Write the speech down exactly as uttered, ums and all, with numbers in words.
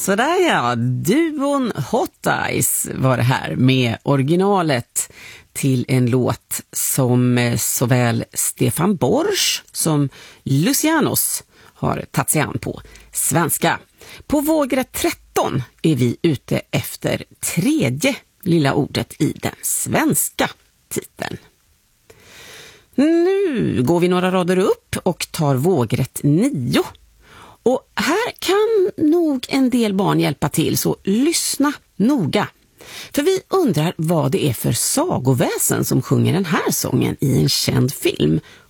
Sådär ja, duon Hot Eyes var det här med originalet till en låt som såväl Stefan Borsch som Lucianos har tagit sig an på svenska. På vågrätt tretton är vi ute efter tredje lilla ordet i den svenska titeln. Nu går vi några rader upp och tar vågrätt nio. Och här kan nog en del barn hjälpa till, så lyssna noga. För vi undrar vad det är för sagoväsen som sjunger den här sången i en känd film.